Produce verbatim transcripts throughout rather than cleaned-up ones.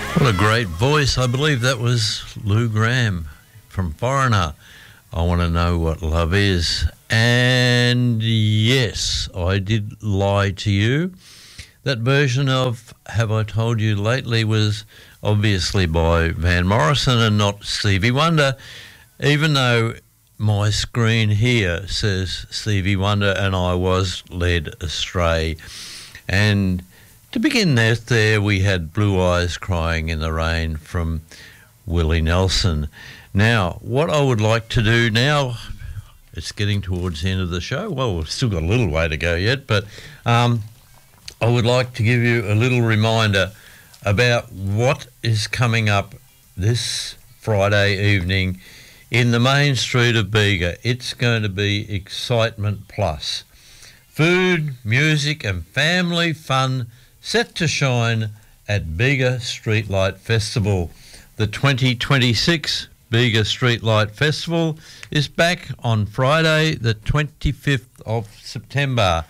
What a great voice. I believe that was Lou Gramm from Foreigner. I want to know what love is. And yes, I did lie to you. That version of Have I Told You Lately was obviously by Van Morrison and not Stevie Wonder, even though my screen here says Stevie Wonder and I was led astray. And to begin that, there we had Blue Eyes Crying in the Rain from Willie Nelson. Now, what I would like to do now, it's getting towards the end of the show. Well, we've still got a little way to go yet, but um, I would like to give you a little reminder about what is coming up this Friday evening in the main street of Bega. It's going to be Excitement Plus. Food, music and family fun set to shine at Bega Streetlight Festival. The twenty twenty-six Bega Streetlight Festival is back on Friday, the twenty-fifth of September.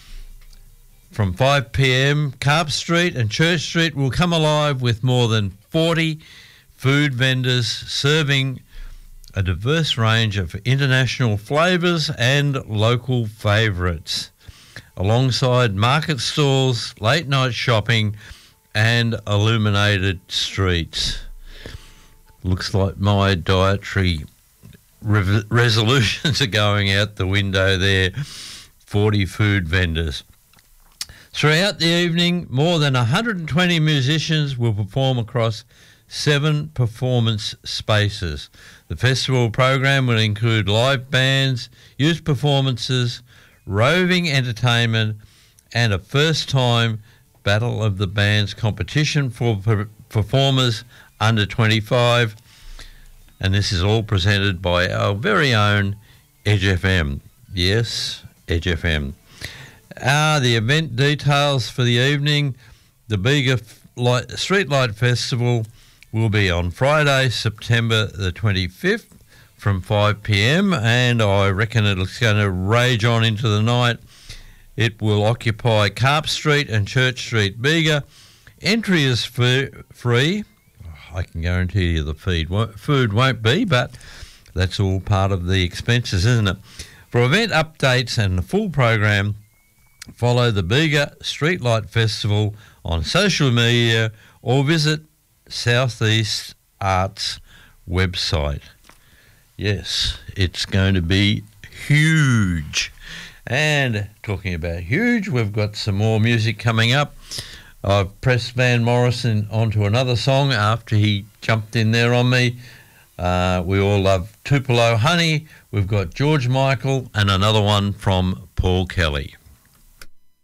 From five p m, Carp Street and Church Street will come alive with more than forty food vendors serving a diverse range of international flavours and local favourites, alongside market stalls, late-night shopping and illuminated streets. Looks like my dietary re- resolutions are going out the window there. forty food vendors. Throughout the evening, more than one hundred twenty musicians will perform across seven performance spaces. The festival program will include live bands, youth performances, roving entertainment, and a first-time Battle of the Bands competition for per- performers under twenty-five. And this is all presented by our very own Edge F M. Yes, Edge F M. Ah, the event details for the evening. The Bega Light, Streetlight Festival will be on Friday, September the twenty-fifth from five p m, and I reckon it's going to rage on into the night. It will occupy Carp Street and Church Street, Bega. Entry is free. I can guarantee you the feed won't, food won't be, but that's all part of the expenses, isn't it? For event updates and the full program, follow the Bega Streetlight Festival on social media or visit Southeast Arts website. Yes, it's going to be huge. And talking about huge, we've got some more music coming up. I've pressed Van Morrison onto another song after he jumped in there on me. Uh, we all love Tupelo Honey. We've got George Michael and another one from Paul Kelly.